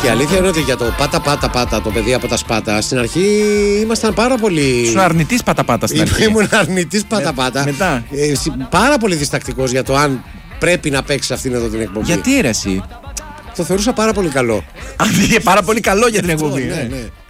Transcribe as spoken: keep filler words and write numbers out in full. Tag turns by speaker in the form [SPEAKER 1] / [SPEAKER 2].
[SPEAKER 1] Και η αλήθεια είναι ότι για το πάτα πάτα πάτα, το παιδί από τα Σπάτα, στην αρχή ήμασταν πάρα πολύ.
[SPEAKER 2] Σου αρνητής πάτα πάτα στην αρχή.
[SPEAKER 1] Ήμουν αρνητής πάτα πάτα.
[SPEAKER 2] Μετά.
[SPEAKER 1] Ε, πάρα πολύ διστακτικός για το αν πρέπει να παίξει αυτήν εδώ την εκπομπή.
[SPEAKER 2] Γιατί ρε εσύ?
[SPEAKER 1] Το θεωρούσα πάρα πολύ καλό.
[SPEAKER 2] Αν πήγε πάρα πολύ καλό για την εκπομπή.
[SPEAKER 1] Ναι, ναι.